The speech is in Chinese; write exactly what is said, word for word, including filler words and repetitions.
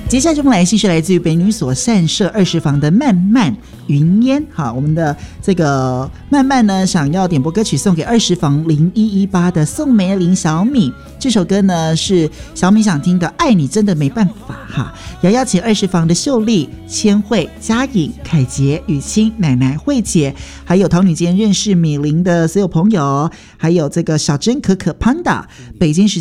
接下来这封来信是来自于北女所散社二十房的漫漫云烟。好，我们的这个漫漫呢，想要点播歌曲送给二十房零一一八的宋梅林小米。这首歌呢是小米想听的《爱你真的没办法》哈。也邀请二十房的秀丽、千惠、嘉颖、凯杰、雨欣、奶奶、慧姐，还有桃女间认识米林的所有朋友，还有这个小珍、可可、Panda，北京时